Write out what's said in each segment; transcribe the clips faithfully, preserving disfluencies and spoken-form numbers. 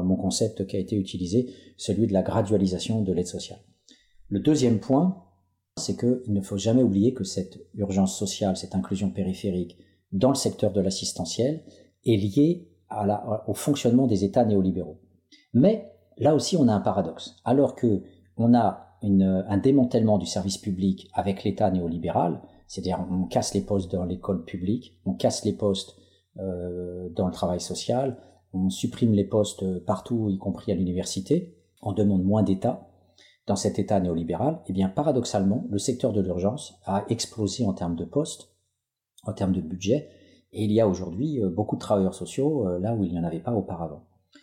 mon concept qui a été utilisé, celui de la gradualisation de l'aide sociale. Le deuxième point, c'est qu'il ne faut jamais oublier que cette urgence sociale, cette inclusion périphérique dans le secteur de l'assistentiel est liée à la, au fonctionnement des États néolibéraux. Mais là aussi, on a un paradoxe. Alors que on a une, un démantèlement du service public avec l'État néolibéral, c'est-à-dire on casse les postes dans l'école publique, on casse les postes euh, dans le travail social, on supprime les postes partout, y compris à l'université, on demande moins d'État. Dans cet État néolibéral, eh bien, paradoxalement, le secteur de l'urgence a explosé en termes de postes, en termes de budget, et il y a aujourd'hui beaucoup de travailleurs sociaux là où il n'y en avait pas auparavant.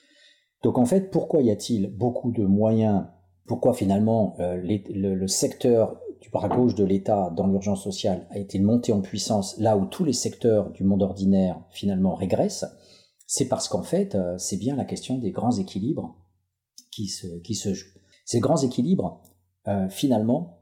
Donc en fait, pourquoi y a-t-il beaucoup de moyens? Pourquoi finalement euh, les, le, le secteur du bras gauche de l'État dans l'urgence sociale a été monté en puissance là où tous les secteurs du monde ordinaire finalement régressent? C'est parce qu'en fait, euh, c'est bien la question des grands équilibres qui se, qui se jouent. Ces grands équilibres, euh, finalement,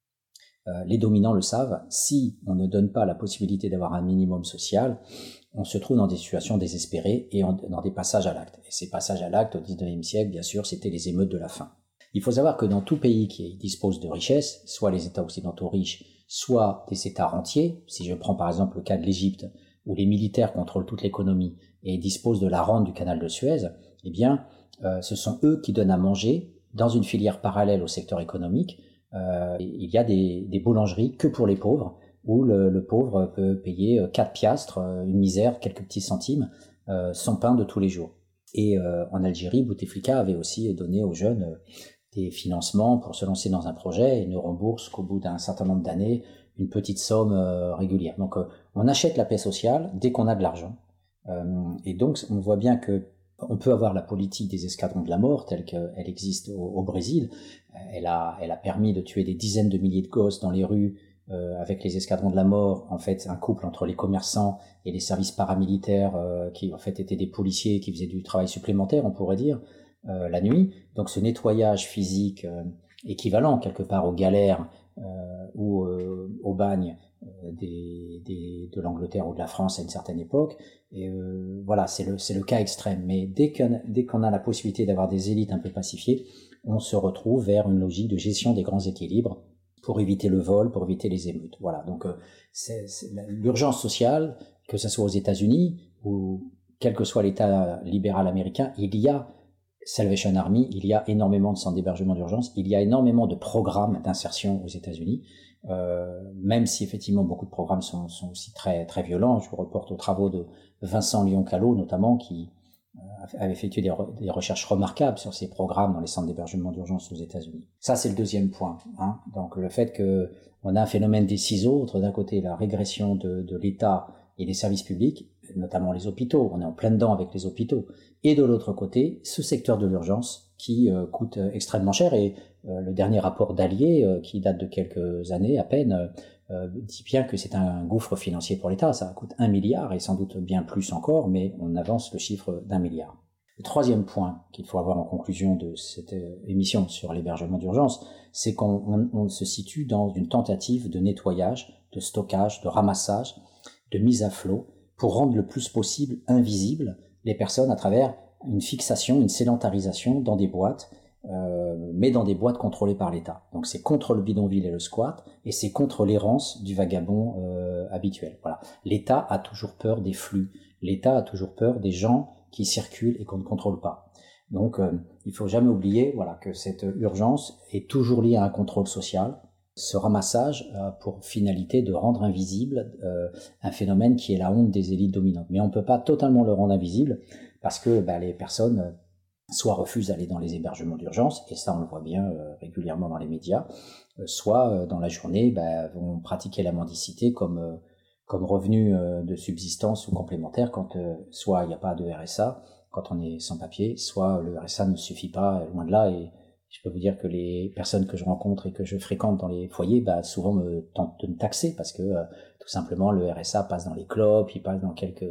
euh, les dominants le savent, si on ne donne pas la possibilité d'avoir un minimum social, on se trouve dans des situations désespérées et en, dans des passages à l'acte. Et ces passages à l'acte au dix-neuvième siècle, bien sûr, c'était les émeutes de la faim. Il faut savoir que dans tout pays qui dispose de richesses, soit les États occidentaux riches, soit des États rentiers, si je prends par exemple le cas de l'Égypte, où les militaires contrôlent toute l'économie et disposent de la rente du canal de Suez, eh bien, euh, ce sont eux qui donnent à manger dans une filière parallèle au secteur économique. Euh, il y a des, des boulangeries que pour les pauvres, où le, le pauvre peut payer quatre piastres, une misère, quelques petits centimes, euh, son pain de tous les jours. Et euh, en Algérie, Bouteflika avait aussi donné aux jeunes euh, des financements pour se lancer dans un projet et ne rembourse qu'au bout d'un certain nombre d'années une petite somme euh, régulière. Donc euh, on achète la paix sociale dès qu'on a de l'argent. Euh, et donc on voit bien que on peut avoir la politique des escadrons de la mort telle qu'elle existe au, au Brésil. Elle a, elle a permis de tuer des dizaines de milliers de gosses dans les rues euh, avec les escadrons de la mort. En fait, un couple entre les commerçants et les services paramilitaires euh, qui en fait étaient des policiers qui faisaient du travail supplémentaire, on pourrait dire, euh, la nuit. Donc ce nettoyage physique euh, équivalent quelque part aux galères euh, ou euh, au bagne euh, des, des, de l'Angleterre ou de la France à une certaine époque. Et euh, voilà, c'est le, c'est le cas extrême. Mais dès qu'on, dès qu'on a la possibilité d'avoir des élites un peu pacifiées, on se retrouve vers une logique de gestion des grands équilibres pour éviter le vol, pour éviter les émeutes. Voilà, donc euh, c'est, c'est l'urgence sociale, que ce soit aux États-Unis ou quel que soit l'État libéral américain, il y a Salvation Army, il y a énormément de centres d'hébergement d'urgence, il y a énormément de programmes d'insertion aux États-Unis, euh, même si effectivement beaucoup de programmes sont, sont aussi très très violents. Je vous reporte aux travaux de Vincent Lyon-Callot notamment, qui euh, avait effectué des, re, des recherches remarquables sur ces programmes dans les centres d'hébergement d'urgence aux États-Unis. Ça, c'est le deuxième point. Hein. Donc le fait que on a un phénomène des six autres, d'un côté la régression de, de l'État et des services publics, notamment les hôpitaux, on est en plein dedans avec les hôpitaux, et de l'autre côté, ce secteur de l'urgence qui euh, coûte euh, extrêmement cher, et euh, le dernier rapport d'Allier, euh, qui date de quelques années à peine, euh, dit bien que c'est un gouffre financier pour l'État, ça coûte un milliard, et sans doute bien plus encore, mais on avance le chiffre d'un milliard. Le troisième point qu'il faut avoir en conclusion de cette émission sur l'hébergement d'urgence, c'est qu'on on, on se situe dans une tentative de nettoyage, de stockage, de ramassage, de mise à flot, pour rendre le plus possible invisibles les personnes à travers une fixation, une sédentarisation dans des boîtes, euh, mais dans des boîtes contrôlées par l'État. Donc c'est contre le bidonville et le squat, et c'est contre l'errance du vagabond euh, habituel. Voilà. L'État a toujours peur des flux, l'État a toujours peur des gens qui circulent et qu'on ne contrôle pas. Donc euh, il faut jamais oublier, voilà, que cette urgence est toujours liée à un contrôle social. Ce ramassage a pour finalité de rendre invisible euh, un phénomène qui est la honte des élites dominantes. Mais on ne peut pas totalement le rendre invisible parce que bah, les personnes euh, soit refusent d'aller dans les hébergements d'urgence, et ça on le voit bien euh, régulièrement dans les médias, euh, soit euh, dans la journée bah, vont pratiquer la mendicité comme, euh, comme revenu euh, de subsistance ou complémentaire quand euh, soit il n'y a pas de R S A quand on est sans papier, soit le R S A ne suffit pas, loin de là, et je peux vous dire que les personnes que je rencontre et que je fréquente dans les foyers, bah, souvent me tentent de me taxer parce que euh, tout simplement le R S A passe dans les clopes, il passe dans quelques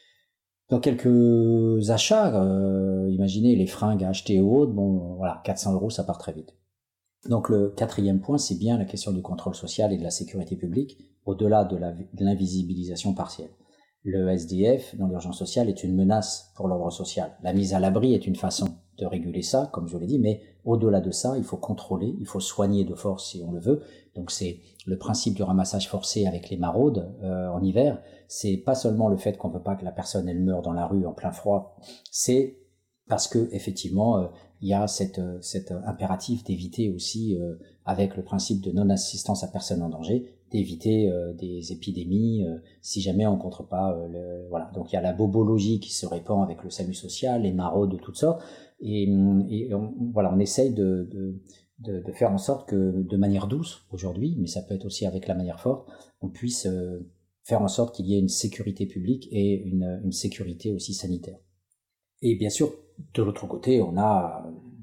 dans quelques achats. Euh, imaginez les fringues à acheter ou autres, bon voilà, quatre cents euros ça part très vite. Donc le quatrième point, c'est bien la question du contrôle social et de la sécurité publique, au-delà de, la, de l'invisibilisation partielle. Le S D F, dans l'urgence sociale, est une menace pour l'ordre social. La mise à l'abri est une façon de réguler ça, comme je l'ai dit, mais au-delà de ça, il faut contrôler, il faut soigner de force si on le veut. Donc c'est le principe du ramassage forcé avec les maraudes euh, en hiver. C'est pas seulement le fait qu'on ne veut pas que la personne elle meure dans la rue en plein froid, c'est parce que effectivement euh, il y a cette, euh, cet impératif d'éviter aussi, euh, avec le principe de non-assistance à personne en danger, d'éviter euh, des épidémies euh, si jamais on ne rencontre pas euh, le, voilà. Donc il y a la bobologie qui se répand avec le SAMU social, les maraudes de toutes sortes, et, et on, voilà, on essaye de, de, de, de faire en sorte que de manière douce aujourd'hui, mais ça peut être aussi avec la manière forte, on puisse euh, faire en sorte qu'il y ait une sécurité publique et une, une sécurité aussi sanitaire. Et bien sûr, de l'autre côté, on a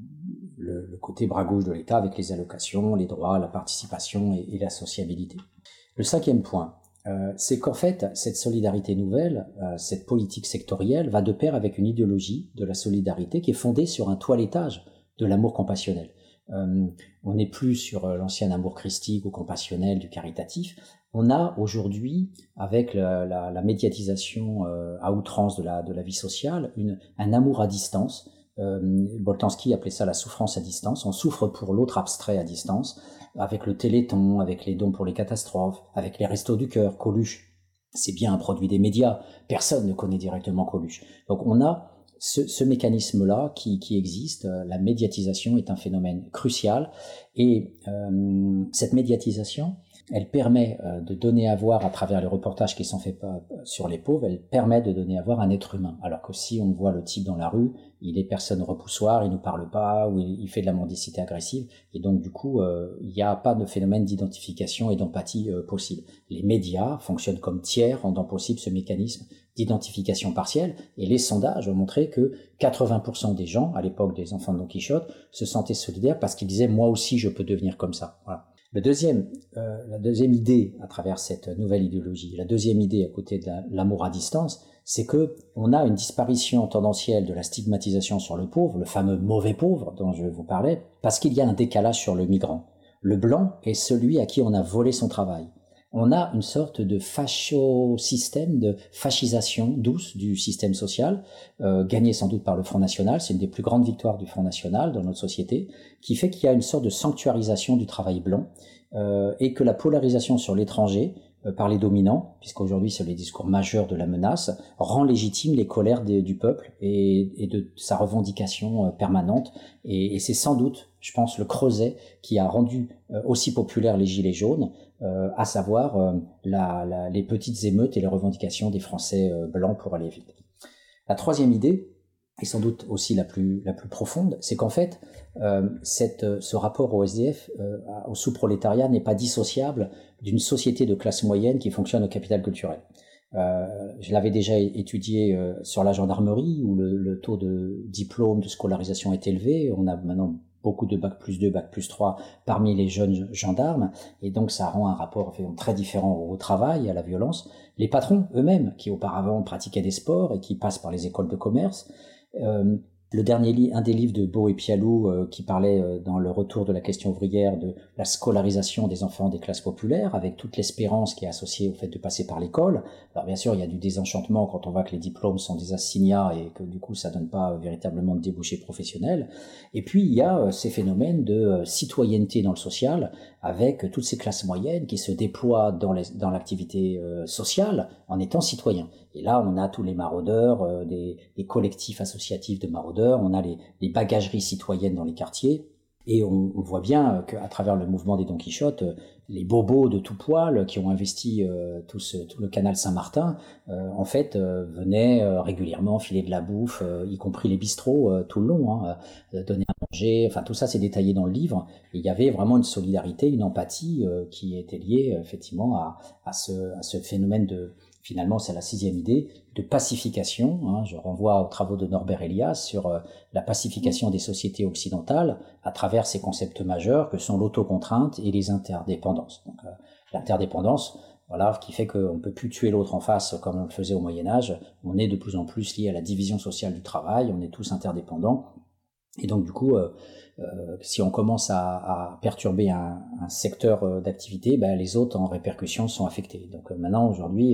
le, le côté bras gauche de l'État avec les allocations, les droits, la participation et, et la sociabilité. Le cinquième point, euh, c'est qu'en fait, cette solidarité nouvelle, euh, cette politique sectorielle va de pair avec une idéologie de la solidarité qui est fondée sur un toilettage de l'amour compassionnel. Euh, on n'est plus sur l'ancien amour christique ou compassionnel du caritatif. On a aujourd'hui, avec la, la, la médiatisation euh, à outrance de la, de la vie sociale, une, un amour à distance. Euh, Boltanski appelait ça la souffrance à distance. On souffre pour l'autre abstrait à distance, avec le Téléthon, avec les dons pour les catastrophes, avec les restos du cœur, Coluche. C'est bien un produit des médias. Personne ne connaît directement Coluche. Donc on a ce, ce mécanisme-là qui, qui existe. La médiatisation est un phénomène crucial. Et euh, cette médiatisation, elle permet de donner à voir, à travers les reportages qui sont faits sur les pauvres, elle permet de donner à voir un être humain. Alors que si on voit le type dans la rue, il est personne repoussoir, il ne parle pas, ou il fait de la mendicité agressive, et donc du coup, euh, il n'y a pas de phénomène d'identification et d'empathie euh, possible. Les médias fonctionnent comme tiers, rendant possible ce mécanisme d'identification partielle, et les sondages ont montré que quatre-vingts pour cent des gens, à l'époque des enfants de Don Quichotte, se sentaient solidaires parce qu'ils disaient « moi aussi je peux devenir comme ça ». Voilà. Le deuxième, euh, la deuxième idée à travers cette nouvelle idéologie, la deuxième idée à côté de la, l'amour à distance, c'est que on a une disparition tendancielle de la stigmatisation sur le pauvre, le fameux mauvais pauvre dont je vous parlais, parce qu'il y a un décalage sur le migrant. Le blanc est celui à qui on a volé son travail. On a une sorte de facho-système, de fascisation douce du système social, euh, gagné sans doute par le Front National, c'est une des plus grandes victoires du Front National dans notre société, qui fait qu'il y a une sorte de sanctuarisation du travail blanc, euh, et que la polarisation sur l'étranger, euh, par les dominants, puisqu'aujourd'hui c'est le discours majeur de la menace, rend légitime les colères des, du peuple et, et de sa revendication euh, permanente, et, et c'est sans doute, je pense, le creuset qui a rendu euh, aussi populaire les Gilets jaunes, Euh, à savoir euh, la, la, les petites émeutes et les revendications des Français euh, blancs pour aller vite. La troisième idée, et sans doute aussi la plus, la plus profonde, c'est qu'en fait, euh, cette, ce rapport au S D F, euh, au sous-prolétariat, n'est pas dissociable d'une société de classe moyenne qui fonctionne au capital culturel. Euh, je l'avais déjà étudié euh, sur la gendarmerie, où le, le taux de diplôme, de scolarisation est élevé. On a maintenant beaucoup de bac plus deux, bac plus trois parmi les jeunes gendarmes, et donc ça rend un rapport très différent au travail, à la violence. Les patrons eux-mêmes, qui auparavant pratiquaient des sports et qui passent par les écoles de commerce, euh, le dernier livre, un des livres de Beau et Pialou euh, qui parlait euh, dans le retour de la question ouvrière de la scolarisation des enfants des classes populaires, avec toute l'espérance qui est associée au fait de passer par l'école. Alors bien sûr, il y a du désenchantement quand on voit que les diplômes sont des assignats et que du coup ça donne pas euh, véritablement de débouchés professionnels. Et puis il y a euh, ces phénomènes de euh, citoyenneté dans le social, avec euh, toutes ces classes moyennes qui se déploient dans, les, dans l'activité euh, sociale en étant citoyens. Et là, on a tous les maraudeurs, euh, des, des collectifs associatifs de maraudeurs, on a les, les bagageries citoyennes dans les quartiers, et on, on voit bien qu'à travers le mouvement des Don Quichotte, les bobos de tout poil qui ont investi euh, tout, ce, tout le canal Saint-Martin, euh, en fait, euh, venaient euh, régulièrement filer de la bouffe, euh, y compris les bistrots euh, tout le long, hein, euh, donner à manger, enfin tout ça c'est détaillé dans le livre, et il y avait vraiment une solidarité, une empathie euh, qui était liée euh, effectivement à, à, ce, à ce phénomène de... Finalement, c'est la sixième idée, de pacification. Hein, je renvoie aux travaux de Norbert Elias sur euh, la pacification des sociétés occidentales à travers ces concepts majeurs que sont l'autocontrainte et les interdépendances. Donc, euh, l'interdépendance, voilà, qui fait qu'on ne peut plus tuer l'autre en face comme on le faisait au Moyen-Âge. On est de plus en plus lié à la division sociale du travail, on est tous interdépendants. Et donc, du coup, euh, euh, si on commence à, à perturber un, un secteur d'activité, ben, les autres en répercussion sont affectés. Donc euh, maintenant, aujourd'hui, euh,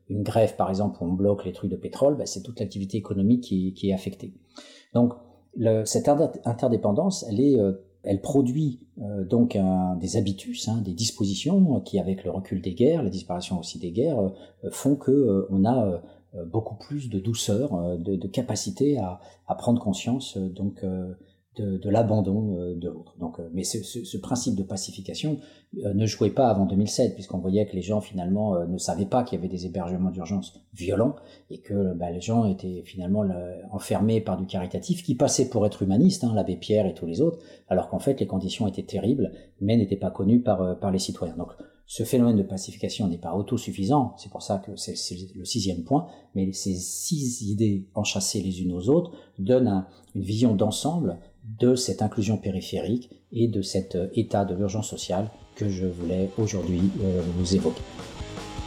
une grève, par exemple, où on bloque les trucs de pétrole, ben, c'est toute l'activité économique qui, qui est affectée. Donc, le, cette interdépendance, elle est, euh, elle produit euh, donc un, des habitus, hein, des dispositions qui, avec le recul des guerres, la disparition aussi des guerres, euh, font que euh, on a euh, beaucoup plus de douceur, euh, de, de capacité à, à prendre conscience euh, donc euh, de, de l'abandon euh, de l'autre. Donc, euh, mais ce, ce, ce principe de pacification euh, ne jouait pas avant deux mille sept, puisqu'on voyait que les gens finalement euh, ne savaient pas qu'il y avait des hébergements d'urgence violents et que bah, les gens étaient finalement le, enfermés par du caritatif qui passait pour être humaniste, hein, l'abbé Pierre et tous les autres, alors qu'en fait les conditions étaient terribles, mais n'étaient pas connues par, euh, par les citoyens. Donc ce phénomène de pacification n'est pas autosuffisant, c'est pour ça que c'est, c'est le sixième point, mais ces six idées enchâssées les unes aux autres donnent un, une vision d'ensemble de cette inclusion périphérique et de cet état de l'urgence sociale que je voulais aujourd'hui euh, vous évoquer.